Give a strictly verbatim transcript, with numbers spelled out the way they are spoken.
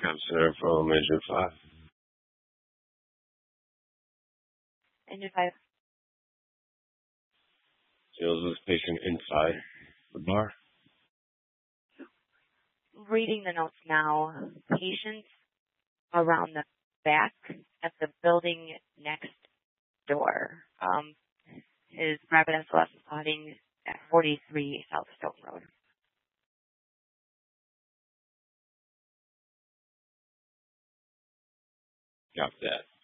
Backup center from Engine five. Engine five. Deals with patient inside the bar. Reading the notes now. Patients around the back at the building next door. Um, his private S O S is spotting at forty-three South Stone Road. Got that.